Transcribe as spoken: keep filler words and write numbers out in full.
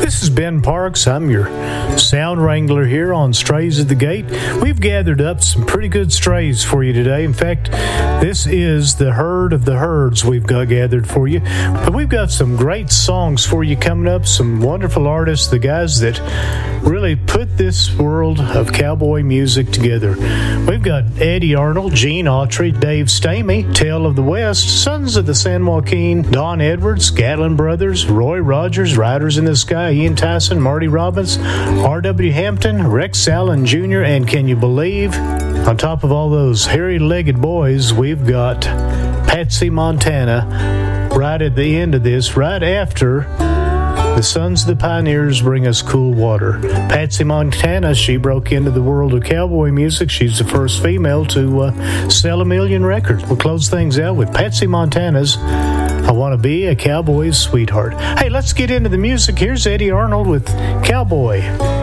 This is Ben Parks. I'm your sound wrangler here on Strays at the Gate. We've gathered up some pretty good strays for you today. In fact, this is the herd of the herds we've got gathered for you. But we've got some great songs for you coming up, some wonderful artists, the guys that really put this world of cowboy music together. We've got Eddie Arnold, Gene Autry, Dave Stamey, Tale of the West, Sons of the San Joaquin, Don Edwards, Gatlin Brothers, Roy Rogers, Riders in the Sky, Ian Tyson, Marty Robbins, R W Hampton, Rex Allen Junior, and can you believe, on top of all those hairy-legged boys, we've got Patsy Montana right at the end of this, right after the Sons of the Pioneers Bring Us Cool Water. Patsy Montana, she broke into the world of cowboy music. She's the first female to uh, sell a million records. We'll close things out with Patsy Montana's I Want to Be a Cowboy's Sweetheart. Hey, let's get into the music. Here's Eddie Arnold with Cowboy.